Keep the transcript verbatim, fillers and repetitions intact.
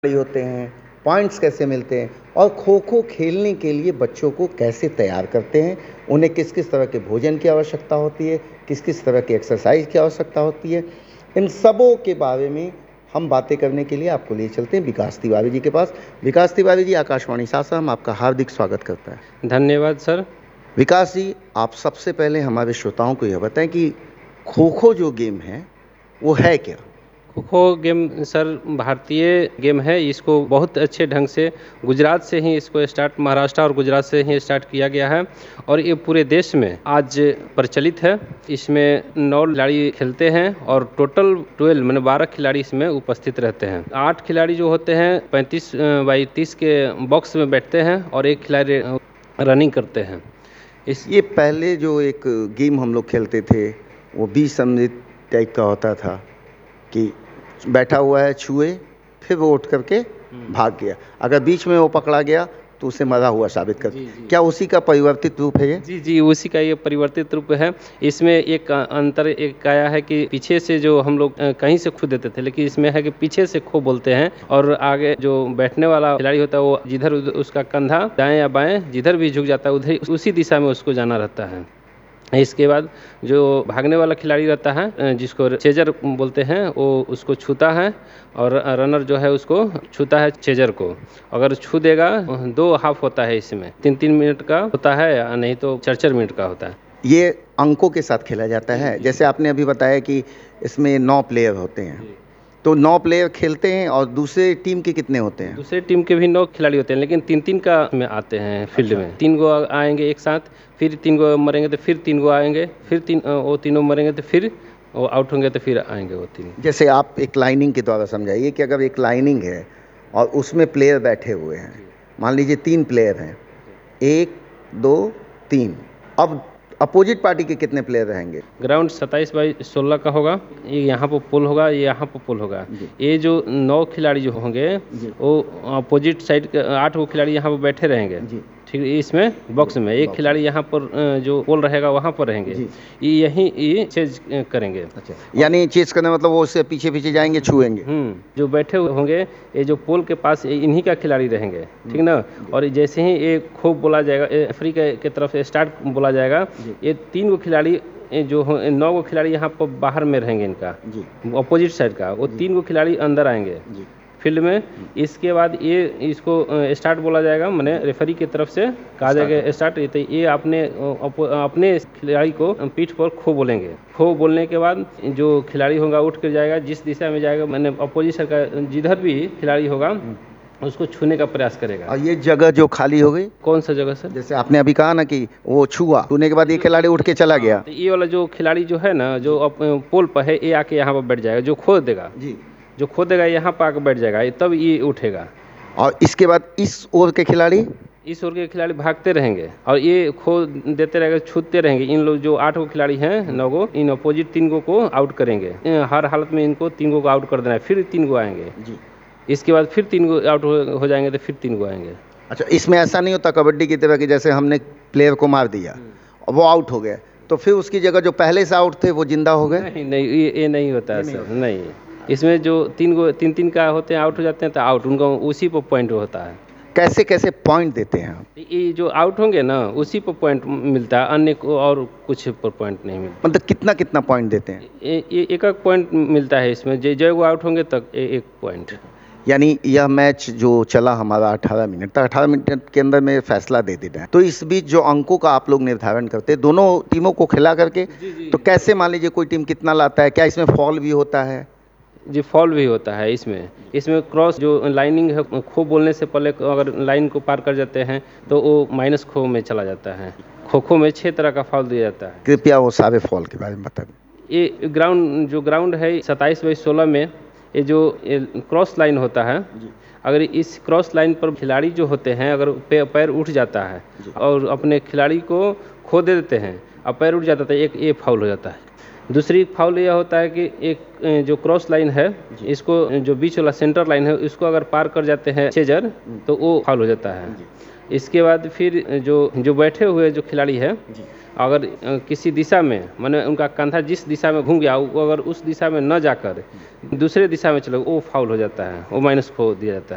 खिलाड़ी होते हैं, पॉइंट्स कैसे मिलते हैं और खो-खो खेलने के लिए बच्चों को कैसे तैयार करते हैं, उन्हें किस-किस तरह के भोजन की आवश्यकता होती है, किस-किस तरह की एक्सरसाइज की आवश्यकता होती है, इन सबों के बारे में हम बातें करने के लिए आपको ले चलते हैं विकास तिवारी जी के पास। विकास तिवारी जी, आकाशवाणी सासाराम आपका हार्दिक स्वागत करता है। धन्यवाद सर। विकास जी, आप सबसे पहले हमारे श्रोताओं को यह बताएं कि खो-खो जो गेम है, वो है क्या? खो-खो गेम सर भारतीय गेम है। इसको बहुत अच्छे ढंग से गुजरात से ही इसको स्टार्ट महाराष्ट्र और गुजरात से ही स्टार्ट किया गया है और ये पूरे देश में आज प्रचलित है। इसमें नौ खिलाड़ी खेलते हैं और टोटल ट्वेल्व माने बारह खिलाड़ी इसमें उपस्थित रहते हैं। आठ खिलाड़ी जो होते हैं पैंतीस बाई तीस के बॉक्स में बैठते हैं और एक खिलाड़ी रनिंग करते हैं। इस ये पहले जो एक गेम हम लोग खेलते थे वो बीस समझित टाइप का होता था कि बैठा हुआ है, छुए फिर वो उठ करके भाग गया, अगर बीच में वो पकड़ा गया तो उसे मरा हुआ साबित कर। क्या उसी का परिवर्तित रूप है ये? जी जी उसी का ये परिवर्तित रूप है। इसमें एक अंतर एक आया है कि पीछे से जो हम लोग कहीं से खो देते थे, लेकिन इसमें है कि पीछे से खो बोलते हैं और आगे जो बैठने वाला खिलाड़ी होता है वो जिधर उसका कंधा दाएं या बाएं जिधर भी झुक जाता है उधर उसी दिशा में उसको जाना रहता है। इसके बाद जो भागने वाला खिलाड़ी रहता है जिसको चेजर बोलते हैं वो उसको छूता है और रनर जो है उसको छूता है चेजर को। अगर छू देगा दो हाफ होता है, इसमें तीन तीन मिनट का होता है, नहीं तो चार चार मिनट का होता है। ये अंकों के साथ खेला जाता है। जैसे आपने अभी बताया कि इसमें नौ प्लेयर होते हैं, तो नौ प्लेयर खेलते हैं और दूसरे टीम के कितने होते हैं? दूसरे टीम के भी नौ खिलाड़ी होते हैं, लेकिन तीन तीन का में आते हैं फील्ड में। तीन गो आएंगे एक साथ, फिर तीन गो मरेंगे तो फिर तीन गो आएंगे, फिर तीन वो तीनों मरेंगे तो फिर वो आउट होंगे तो फिर आएंगे वो तीन। जैसे आप एक लाइनिंग के द्वारा समझाइए कि अगर एक लाइनिंग है और उसमें प्लेयर बैठे हुए हैं, मान लीजिए तीन प्लेयर हैं, एक दो तीन, अब अपोजिट पार्टी के कितने प्लेयर रहेंगे? ग्राउंड सत्ताईस बाई सोलह का होगा। ये यहाँ पर पुल होगा, ये यहाँ पर पुल होगा। ये जो नौ खिलाड़ी जो होंगे वो अपोजिट साइड के आठ वो खिलाड़ी यहाँ पर बैठे रहेंगे, ठीक है। इसमें बॉक्स में एक खिलाड़ी यहाँ पर जो पोल रहेगा वहाँ पर रहेंगे, ये यहीं ये चेज करेंगे। अच्छा, यानी चेज करने मतलब वो उससे पीछे पीछे जाएंगे, छुएंगे। हम्म जो बैठे हुए होंगे ये जो पोल के पास इन्हीं का खिलाड़ी रहेंगे, ठीक ना। और जैसे ही ये खूब बोला जाएगा, अफ्रीका के तरफ से स्टार्ट बोला जाएगा, ये तीन गो खिलाड़ी जो नौ गो खिलाड़ी यहाँ पर बाहर में रहेंगे इनका अपोजिट साइड का, वो तीन गो खिलाड़ी अंदर आएंगे फील्ड में। इसके बाद ये इसको स्टार्ट बोला जाएगा, माने रेफरी की तरफ से कहा जाएगा स्टार्ट। तो ये अपने अपने खिलाड़ी को पीठ पर खो बोलेंगे। खो बोलने के बाद जो खिलाड़ी होगा उठ कर जाएगा, जिस दिशा में जाएगा मैंने अपोजिट साइड का जिधर भी खिलाड़ी होगा उसको छूने का प्रयास करेगा। और ये जगह जो खाली हो गई, कौन सा जगह सर? जैसे आपने अभी कहा ना कि वो छुआ, छूने के बाद ये खिलाड़ी उठ के चला गया, तो ये वाला जो खिलाड़ी जो है ना जो पोल पर है ये आके यहाँ पर बैठ जाएगा। जो खो देगा जी जो खो देगा यहाँ पर आकर बैठ जाएगा, तब ये उठेगा। और इसके बाद इस ओर के खिलाड़ी इस ओर के खिलाड़ी भागते रहेंगे और ये खो देते रहेंगे, छूते रहेंगे। इन लोग जो आठ गो खिलाड़ी हैं, नौ गो, इन अपोजिट तीन गो को आउट करेंगे। हर हालत में इनको तीन गो को आउट कर देना है, फिर तीन गो आएंगे जी। इसके बाद फिर तीन गो आउट हो, हो जाएंगे तो फिर तीन गो आएंगे। अच्छा, इसमें ऐसा नहीं होता कबड्डी की तरह कि जैसे हमने प्लेयर को मार दिया और वो आउट हो गया तो फिर उसकी जगह जो पहले से आउट थे वो जिंदा हो गए? नहीं नहीं, ये, ये नहीं होता है सर, नहीं। इसमें जो तीन गो तीन तीन का होते हैं, आउट हो जाते हैं तो आउट, उनका उसी पर पॉइंट होता है। कैसे कैसे पॉइंट देते हैं आप? ये जो आउट होंगे ना उसी पर पॉइंट मिलता है, अन्य को और कुछ पर पॉइंट नहीं मिलता। मतलब कितना कितना पॉइंट देते हैं? ये एक एक पॉइंट मिलता है इसमें, जो वो आउट होंगे तक एक पॉइंट। यानी यह मैच जो चला हमारा अठारह मिनट तक, अठारह मिनट के अंदर में फैसला दे देना है। तो इस बीच जो अंकों का आप लोग निर्धारण करते हैं दोनों टीमों को खिला करके, तो कैसे मान लीजिए कोई टीम कितना लाता है? क्या इसमें फॉल भी होता है? जी फॉल भी होता है इसमें। इसमें क्रॉस जो लाइनिंग है, खो बोलने से पहले अगर लाइन को पार कर जाते हैं तो वो माइनस खो में चला जाता है। खो खो में छः तरह का फॉल दिया जाता है। कृपया वो सारे फॉल के बारे में बता दें। ये ग्राउंड जो ग्राउंड है सत्ताईस बाई सोलह में ये जो क्रॉस लाइन होता है, अगर इस क्रॉस लाइन पर खिलाड़ी जो होते हैं अगर पैर उठ जाता है और अपने खिलाड़ी को खो दे देते हैं और पैर उठ जाता है, एक ये फाउल हो जाता है। दूसरी फाउल यह होता है कि एक जो क्रॉस लाइन है, इसको जो बीच वाला सेंटर लाइन है इसको अगर पार कर जाते हैं चेजर तो वो फाउल हो जाता है। इसके बाद फिर जो जो बैठे हुए जो खिलाड़ी है अगर किसी दिशा में माने उनका कंधा जिस दिशा में घूम गया वो अगर उस दिशा में न जाकर दूसरे दिशा में चले वो फाउल हो जाता है, वो माइनस खो दिया जाता है।